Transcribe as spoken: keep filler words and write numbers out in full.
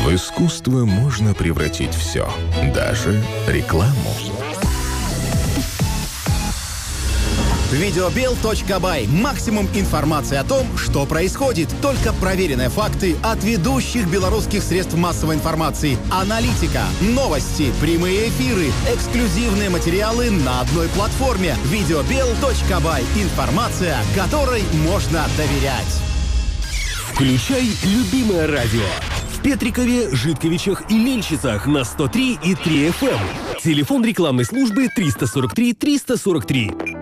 В искусство можно превратить все, даже рекламу. Видеобел точка бай. Максимум информации о том, что происходит. Только проверенные факты от ведущих белорусских средств массовой информации. Аналитика, новости, прямые эфиры, эксклюзивные материалы на одной платформе. Видеобел точка бай. Информация, которой можно доверять. Включай любимое радио. В Петрикове, Житковичах и Мельчицах на сто три и три эф эм. Телефон рекламной службы триста сорок три триста сорок три.